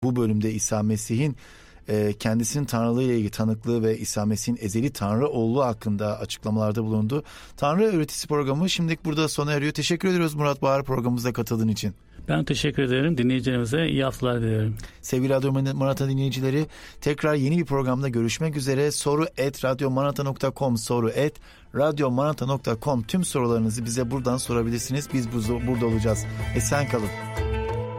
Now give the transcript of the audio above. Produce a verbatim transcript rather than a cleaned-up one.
Bu bölümde İsa Mesih'in e, kendisinin Tanrılığı ile ilgili tanıklığı ve İsa Mesih'in ezeli Tanrı olduğu hakkında açıklamalarda bulundu. Tanrı Öğretisi programı şimdilik burada sona eriyor. Teşekkür ediyoruz Murat Bahar, programımıza katıldığın için. Ben teşekkür ederim. Dinleyicilerimize iyi haftalar diliyorum. Sevgili Radyo Manata dinleyicileri, tekrar yeni bir programda görüşmek üzere. soru et radyomanata nokta com soru et radyomanata nokta com tüm sorularınızı bize buradan sorabilirsiniz. Biz burada olacağız. Esen kalın.